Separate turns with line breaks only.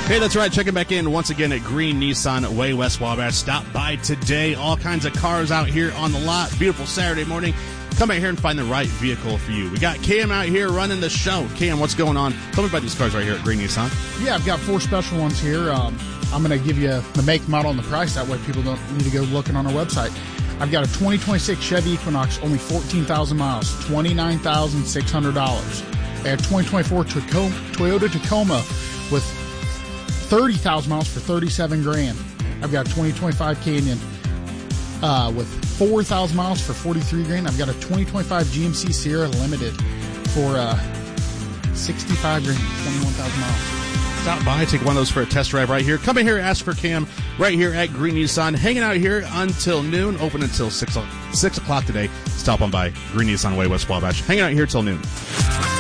Hey, that's right. Checking back in once again at Green Nissan Way West Wabash. Stop by today. All kinds of cars out here on the lot. Beautiful Saturday morning. Come out here and find the right vehicle for you. We got Cam out here running the show. Cam, what's going on? Tell me about these cars right here at Green Nissan.
Yeah, I've got 4 special ones here. I'm going to give you the make, model, and the price. That way people don't need to go looking on our website. I've got a 2026 Chevy Equinox, only 14,000 miles, $29,600. I have 2024 Toyota Tacoma with 30,000 miles for $37,000. I've got a 2025 Canyon with 4,000 miles for $43,000. I've got a 2025 GMC Sierra Limited for $65,000, 21,000 miles.
Stop by, take one of those for a test drive right here. Come in here, ask for Cam right here at Green Nissan. Hanging out here until noon, open until 6 o'clock today. Stop on by Green Nissan Way West Wabash. Hanging out here till noon.